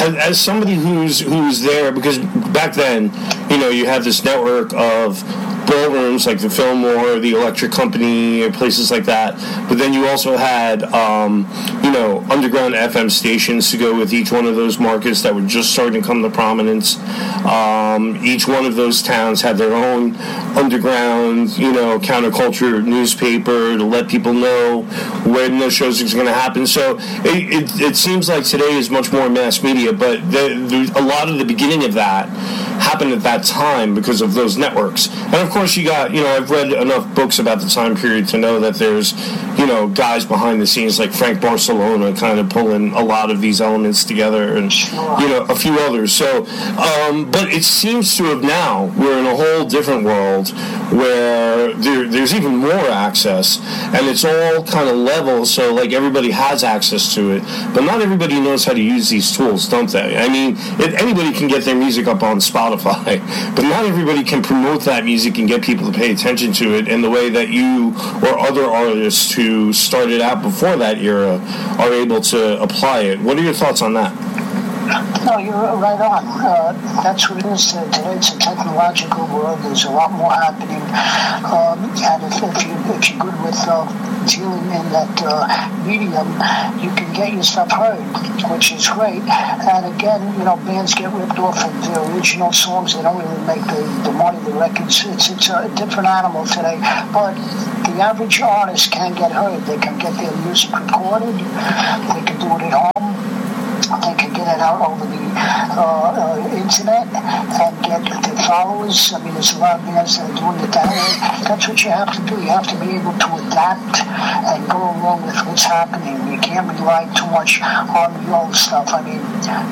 as somebody who's there, because back then, you had this network of ballrooms like the Fillmore, the Electric Company, places like that. But then you also had, underground FM stations to go with each one of those markets that were just starting to come to prominence. Each one of those towns had their own underground, counterculture newspaper to let people know when those shows are going to happen. So it seems like today is much more mass media, but a lot of the beginning of that happened at that time because of those networks. And of course you got, I've read enough books about the time period to know that there's, guys behind the scenes like Frank Barcelona kind of pulling a lot of these elements together, and, a few others. So, but it seems to have now, we're in a whole different world where there's even more access, and it's all kind of level, so like everybody has access to it, but not everybody knows how to use these tools, don't they? I mean, anybody can get their music up on Spotify, but not everybody can promote that music and get people to pay attention to it in the way that you or other artists who started out before that era are able to apply it. What are your thoughts on that? No, you're right on. That's what it is. Today it's a technological world. There's a lot more happening. And if you're good with dealing in that medium, you can get your stuff heard, which is great. And again, bands get ripped off of their original songs. They don't really make the money, the records. It's a different animal today. But the average artist can get heard. They can get their music recorded. They can do it at home. They can get it out over the internet and get their followers. I mean, there's a lot of bands that are doing it that way. That's what you have to do. You have to be able to adapt and go along with what's happening. You can't rely too much on the old stuff. I mean,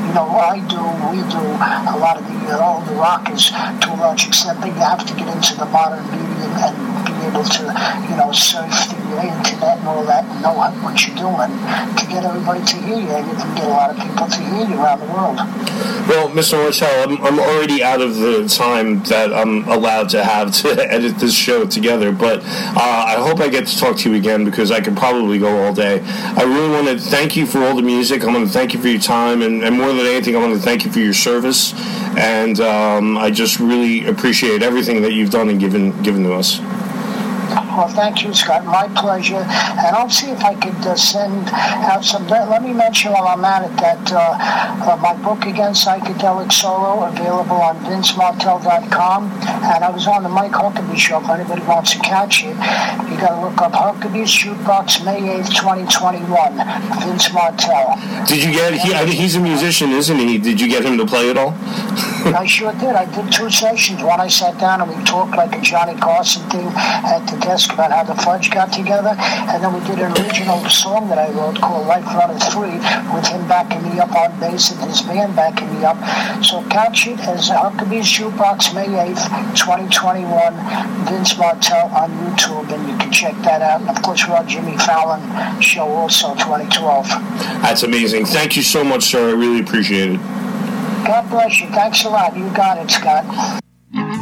we do, a lot of the older rockers to a large extent, but you have to get into the modern medium and be able to, surf the internet and all that and know what you're doing to get everybody to hear you, and you can get a lot of people to hear you around the world. Well, Mr. Martel, I'm already out of the time that I'm allowed to have to edit this show together, but I hope I get to talk to you again because I could probably go all day. I really want to thank you for all the music. I want to thank you for your time, and more than anything, I want to thank you for your service, and I just really appreciate everything that you've done and given to us. Well, thank you, Scott. My pleasure. And I'll see if I could send out some. Let me mention while I'm at it that my book again, Psychedelic Solo, available on VinceMartel.com. And I was on the Mike Huckabee show. If anybody wants to catch it, you got to look up Huckabee's Jukebox, May 8th, 2021. Vince Martel. Did you get? He's a musician, isn't he? Did you get him to play it all? I sure did. I did 2 sessions. One I sat down and we talked like a Johnny Carson thing at the desk about how the Fudge got together, and then we did an original song that I wrote called Life Runner 3 with him backing me up on bass and his band backing me up. So catch it as Huckabee's Jukebox, May 8th, 2021, Vince Martel on YouTube, and you can check that out. And of course we're on Jimmy Fallon show also, 2012. That's amazing. Thank you so much, sir. I really appreciate it. God bless you. Thanks a lot. You got it, Scott.